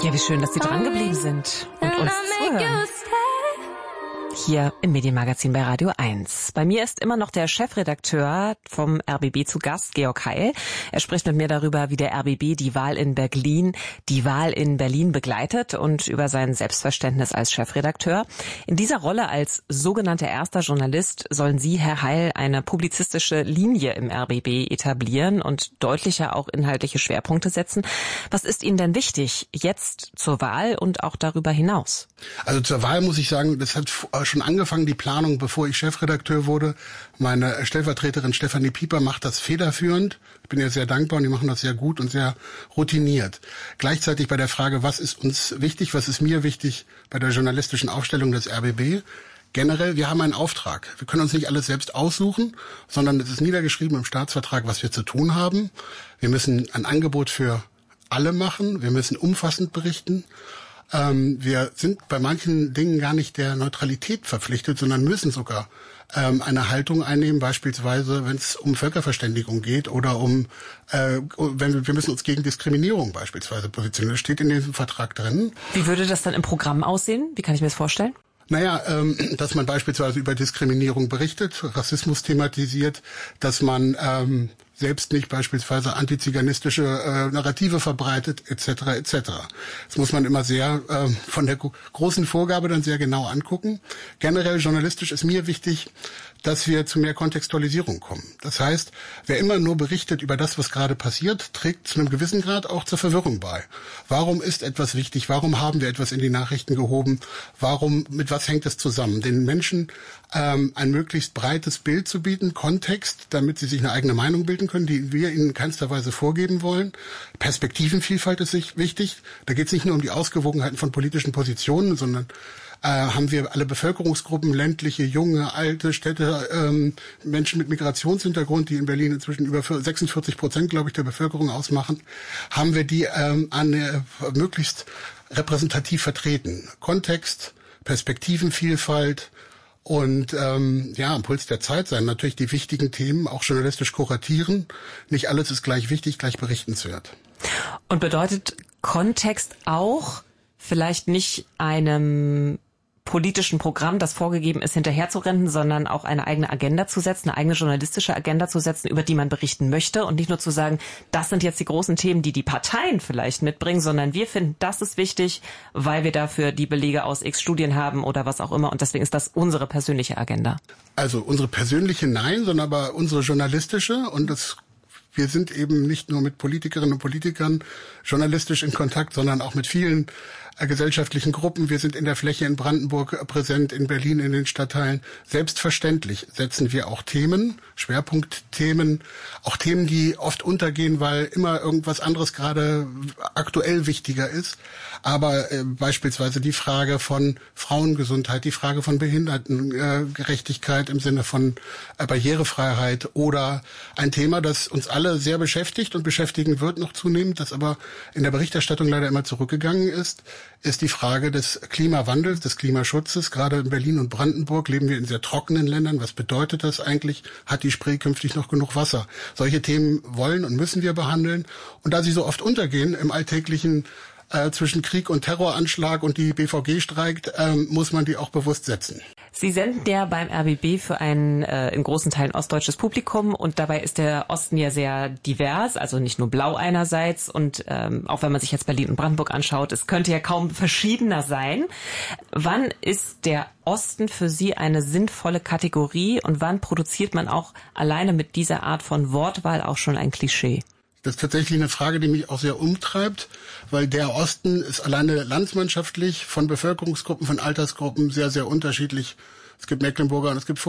Ja, wie schön, dass Sie dran geblieben sind und uns zuhören. Hier im Medienmagazin bei Radio 1. Bei mir ist immer noch der Chefredakteur vom RBB zu Gast, Georg Heil. Er spricht mit mir darüber, wie der RBB die Wahl in Berlin begleitet und über sein Selbstverständnis als Chefredakteur. In dieser Rolle als sogenannter erster Journalist sollen Sie, Herr Heil, eine publizistische Linie im RBB etablieren und deutlicher auch inhaltliche Schwerpunkte setzen. Was ist Ihnen denn wichtig jetzt zur Wahl und auch darüber hinaus? Also zur Wahl muss ich sagen, das hat schon angefangen, die Planung, bevor ich Chefredakteur wurde. Meine Stellvertreterin Stefanie Pieper macht das federführend. Ich bin ihr sehr dankbar und die machen das sehr gut und sehr routiniert. Gleichzeitig bei der Frage, was ist uns wichtig, was ist mir wichtig bei der journalistischen Aufstellung des RBB? Generell, wir haben einen Auftrag. Wir können uns nicht alles selbst aussuchen, sondern es ist niedergeschrieben im Staatsvertrag, was wir zu tun haben. Wir müssen ein Angebot für alle machen. Wir müssen umfassend berichten. Wir sind bei manchen Dingen gar nicht der Neutralität verpflichtet, sondern müssen sogar eine Haltung einnehmen, beispielsweise wenn es um Völkerverständigung geht oder wir müssen uns gegen Diskriminierung beispielsweise positionieren. Das steht in diesem Vertrag drin. Wie würde das dann im Programm aussehen? Wie kann ich mir das vorstellen? Naja, dass man beispielsweise über Diskriminierung berichtet, Rassismus thematisiert, dass man selbst nicht beispielsweise antiziganistische Narrative verbreitet, etc. etc. Das muss man immer sehr von der großen Vorgabe dann sehr genau angucken. Generell journalistisch ist mir wichtig, dass wir zu mehr Kontextualisierung kommen. Das heißt, wer immer nur berichtet über das, was gerade passiert, trägt zu einem gewissen Grad auch zur Verwirrung bei. Warum ist etwas wichtig? Warum haben wir etwas in die Nachrichten gehoben? Mit was hängt es zusammen? Den Menschen ein möglichst breites Bild zu bieten, Kontext, damit sie sich eine eigene Meinung bilden können, die wir ihnen in keinster Weise vorgeben wollen. Perspektivenvielfalt ist wichtig. Da geht es nicht nur um die Ausgewogenheiten von politischen Positionen, sondern haben wir alle Bevölkerungsgruppen, ländliche, junge, alte Städte, Menschen mit Migrationshintergrund, die in Berlin inzwischen über 46%, glaube ich, der Bevölkerung ausmachen, haben wir die möglichst repräsentativ vertreten. Kontext, Perspektivenvielfalt und am Puls der Zeit sein. Natürlich die wichtigen Themen auch journalistisch kuratieren. Nicht alles ist gleich wichtig, gleich berichtenswert. Und bedeutet Kontext auch vielleicht nicht einem politischen Programm, das vorgegeben ist, hinterherzurennen, sondern auch eine eigene Agenda zu setzen, eine eigene journalistische Agenda zu setzen, über die man berichten möchte und nicht nur zu sagen, das sind jetzt die großen Themen, die Parteien vielleicht mitbringen, sondern wir finden, das ist wichtig, weil wir dafür die Belege aus X Studien haben oder was auch immer und deswegen ist das unsere persönliche Agenda. Also unsere persönliche nein, sondern aber unsere journalistische und wir sind eben nicht nur mit Politikerinnen und Politikern journalistisch in Kontakt, sondern auch mit vielen gesellschaftlichen Gruppen. Wir sind in der Fläche in Brandenburg präsent, in Berlin, in den Stadtteilen. Selbstverständlich setzen wir auch Themen, Schwerpunktthemen, auch Themen, die oft untergehen, weil immer irgendwas anderes gerade aktuell wichtiger ist. Aber beispielsweise die Frage von Frauengesundheit, die Frage von Behindertengerechtigkeit im Sinne von Barrierefreiheit oder ein Thema, das uns alle sehr beschäftigt und beschäftigen wird noch zunehmend, das aber in der Berichterstattung leider immer zurückgegangen ist die Frage des Klimawandels, des Klimaschutzes. Gerade in Berlin und Brandenburg leben wir in sehr trockenen Ländern. Was bedeutet das eigentlich? Hat die Spree künftig noch genug Wasser? Solche Themen wollen und müssen wir behandeln. Und da sie so oft untergehen im alltäglichen zwischen Krieg und Terroranschlag und die BVG streikt, muss man die auch bewusst setzen. Sie senden ja beim RBB für ein in großen Teilen ostdeutsches Publikum und dabei ist der Osten ja sehr divers, also nicht nur blau einerseits und auch wenn man sich jetzt Berlin und Brandenburg anschaut, es könnte ja kaum verschiedener sein. Wann ist der Osten für Sie eine sinnvolle Kategorie und wann produziert man auch alleine mit dieser Art von Wortwahl auch schon ein Klischee? Das ist tatsächlich eine Frage, die mich auch sehr umtreibt, weil der Osten ist alleine landsmannschaftlich von Bevölkerungsgruppen, von Altersgruppen sehr, sehr unterschiedlich. Es gibt Mecklenburger und es gibt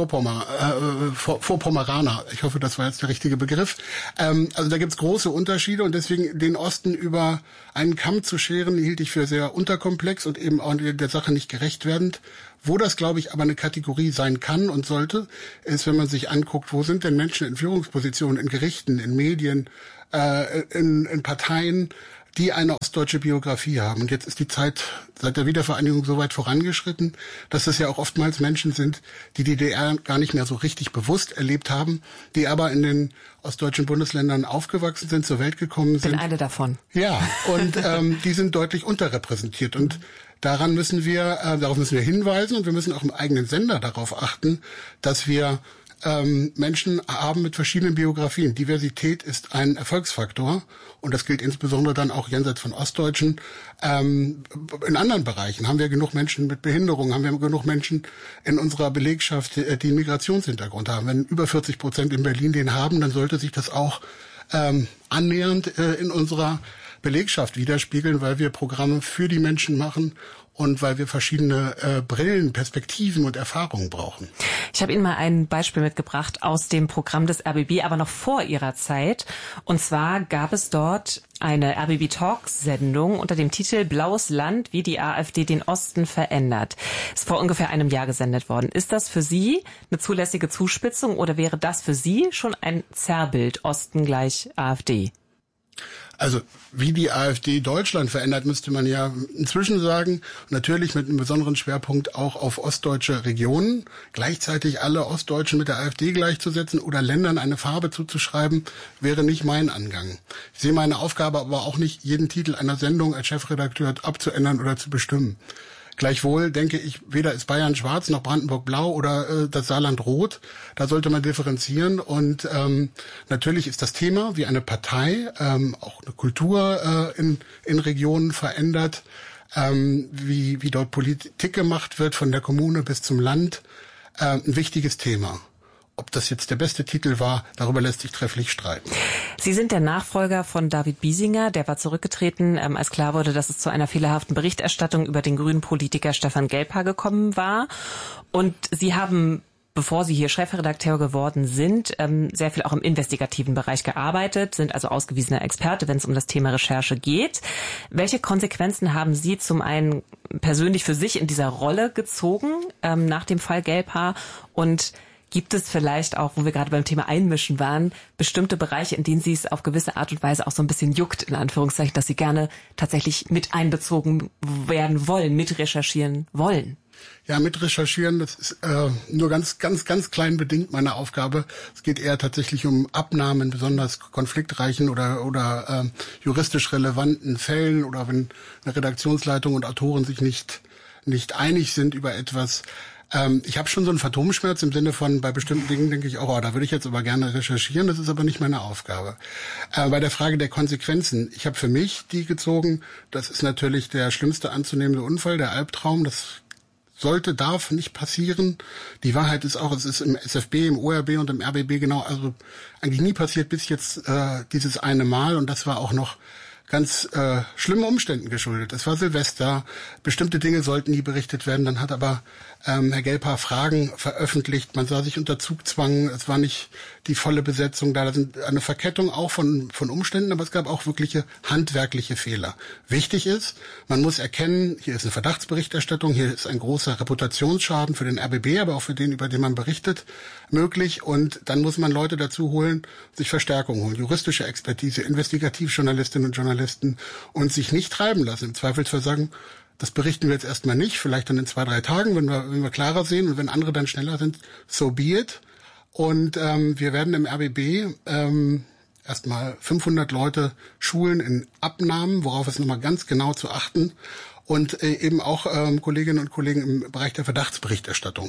Vorpommeraner. Ich hoffe, das war jetzt der richtige Begriff. Also da gibt's große Unterschiede und deswegen den Osten über einen Kamm zu scheren, hielt ich für sehr unterkomplex und eben auch der Sache nicht gerecht werdend. Wo das, glaube ich, aber eine Kategorie sein kann und sollte, ist, wenn man sich anguckt, wo sind denn Menschen in Führungspositionen, in Gerichten, in Medien, in Parteien, die eine ostdeutsche Biografie haben. Und jetzt ist die Zeit seit der Wiedervereinigung so weit vorangeschritten, dass es ja auch oftmals Menschen sind, die DDR gar nicht mehr so richtig bewusst erlebt haben, die aber in den ostdeutschen Bundesländern aufgewachsen sind, zur Welt gekommen sind. Ich bin eine davon. Ja, und die sind deutlich unterrepräsentiert. Und darauf müssen wir hinweisen, und wir müssen auch im eigenen Sender darauf achten, dass wir Menschen haben mit verschiedenen Biografien. Diversität ist ein Erfolgsfaktor, und das gilt insbesondere dann auch jenseits von Ostdeutschen. In anderen Bereichen haben wir genug Menschen mit Behinderung, haben wir genug Menschen in unserer Belegschaft, die einen Migrationshintergrund haben. Wenn über 40% in Berlin den haben, dann sollte sich das auch annähernd in unserer Belegschaft widerspiegeln, weil wir Programme für die Menschen machen und weil wir verschiedene Brillen, Perspektiven und Erfahrungen brauchen. Ich habe Ihnen mal ein Beispiel mitgebracht aus dem Programm des RBB, aber noch vor Ihrer Zeit. Und zwar gab es dort eine RBB-Talks-Sendung unter dem Titel Blaues Land, wie die AfD den Osten verändert. Ist vor ungefähr einem Jahr gesendet worden. Ist das für Sie eine zulässige Zuspitzung oder wäre das für Sie schon ein Zerrbild, Osten gleich AfD? Also wie die AfD Deutschland verändert, müsste man ja inzwischen sagen. Natürlich mit einem besonderen Schwerpunkt auch auf ostdeutsche Regionen. Gleichzeitig alle Ostdeutschen mit der AfD gleichzusetzen oder Ländern eine Farbe zuzuschreiben, wäre nicht mein Angang. Ich sehe meine Aufgabe aber auch nicht, jeden Titel einer Sendung als Chefredakteur abzuändern oder zu bestimmen. Gleichwohl denke ich, weder ist Bayern schwarz noch Brandenburg blau oder das Saarland rot. Da sollte man differenzieren. Und natürlich ist das Thema, wie eine Partei auch eine Kultur in Regionen verändert, wie dort Politik gemacht wird, von der Kommune bis zum Land, ein wichtiges Thema. Ob das jetzt der beste Titel war, darüber lässt sich trefflich streiten. Sie sind der Nachfolger von David Biesinger, der war zurückgetreten, als klar wurde, dass es zu einer fehlerhaften Berichterstattung über den grünen Politiker Stefan Gelper gekommen war. Und Sie haben, bevor Sie hier Chefredakteur geworden sind, sehr viel auch im investigativen Bereich gearbeitet, sind also ausgewiesener Experte, wenn es um das Thema Recherche geht. Welche Konsequenzen haben Sie zum einen persönlich für sich in dieser Rolle gezogen nach dem Fall Gelper, und gibt es vielleicht auch, wo wir gerade beim Thema Einmischen waren, bestimmte Bereiche, in denen Sie es auf gewisse Art und Weise auch so ein bisschen juckt, in Anführungszeichen, dass Sie gerne tatsächlich mit einbezogen werden wollen, mit recherchieren wollen? Ja, mit recherchieren, das ist nur ganz klein bedingt meine Aufgabe. Es geht eher tatsächlich um Abnahmen, besonders konfliktreichen oder juristisch relevanten Fällen, oder wenn eine Redaktionsleitung und Autoren sich nicht einig sind über etwas. Ich habe schon so einen Phantomschmerz im Sinne von, bei bestimmten Dingen denke ich auch, da würde ich jetzt aber gerne recherchieren, das ist aber nicht meine Aufgabe. Bei der Frage der Konsequenzen, ich habe für mich die gezogen, das ist natürlich der schlimmste anzunehmende Unfall, der Albtraum, das darf nicht passieren. Die Wahrheit ist auch, es ist im SFB, im ORB und im RBB genau, also eigentlich nie passiert bis jetzt dieses eine Mal, und das war auch noch ganz schlimmen Umständen geschuldet. Es war Silvester, bestimmte Dinge sollten nie berichtet werden, dann hat aber Herr Gelper Fragen veröffentlicht, man sah sich unter Zugzwang, es war nicht die volle Besetzung da, sind eine Verkettung auch von Umständen, aber es gab auch wirkliche handwerkliche Fehler. Wichtig ist, man muss erkennen, hier ist eine Verdachtsberichterstattung, hier ist ein großer Reputationsschaden für den RBB, aber auch für den, über den man berichtet, möglich, und dann muss man Leute dazu holen, sich Verstärkung holen, juristische Expertise, Investigativjournalistinnen und Journalisten, und sich nicht treiben lassen, im Zweifelsfall sagen, das berichten wir jetzt erstmal nicht, vielleicht dann in 2-3 Tagen, wenn wir klarer sehen, und wenn andere dann schneller sind, so be it. Und wir werden im RBB erstmal 500 Leute schulen in Abnahmen, worauf es nochmal ganz genau zu achten, und eben auch Kolleginnen und Kollegen im Bereich der Verdachtsberichterstattung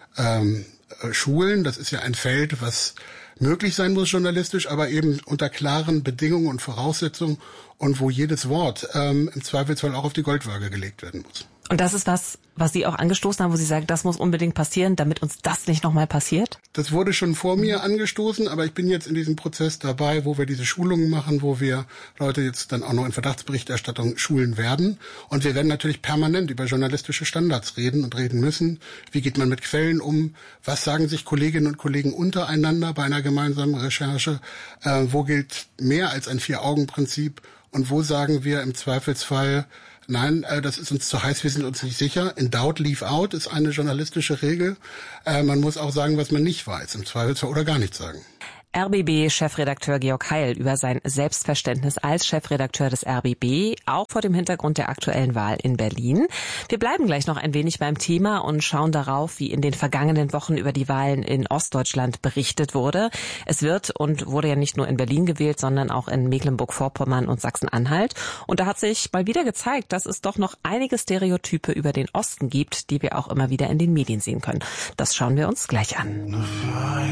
schulen. Das ist ja ein Feld, was möglich sein muss journalistisch, aber eben unter klaren Bedingungen und Voraussetzungen, und wo jedes Wort im Zweifelsfall auch auf die Goldwaage gelegt werden muss. Und das ist was Sie auch angestoßen haben, wo Sie sagen, das muss unbedingt passieren, damit uns das nicht nochmal passiert? Das wurde schon vor mir angestoßen, aber ich bin jetzt in diesem Prozess dabei, wo wir diese Schulungen machen, wo wir Leute jetzt dann auch noch in Verdachtsberichterstattung schulen werden. Und wir werden natürlich permanent über journalistische Standards reden und reden müssen. Wie geht man mit Quellen um? Was sagen sich Kolleginnen und Kollegen untereinander bei einer gemeinsamen Recherche? Wo gilt mehr als ein 4-Augen-Prinzip? Und wo sagen wir im Zweifelsfall, nein, das ist uns zu heiß, wir sind uns nicht sicher. In doubt, leave out ist eine journalistische Regel. Man muss auch sagen, was man nicht weiß, im Zweifelsfall, oder gar nichts sagen. RBB-Chefredakteur Georg Heil über sein Selbstverständnis als Chefredakteur des RBB, auch vor dem Hintergrund der aktuellen Wahl in Berlin. Wir bleiben gleich noch ein wenig beim Thema und schauen darauf, wie in den vergangenen Wochen über die Wahlen in Ostdeutschland berichtet wurde. Es wird und wurde ja nicht nur in Berlin gewählt, sondern auch in Mecklenburg-Vorpommern und Sachsen-Anhalt. Und da hat sich mal wieder gezeigt, dass es doch noch einige Stereotype über den Osten gibt, die wir auch immer wieder in den Medien sehen können. Das schauen wir uns gleich an.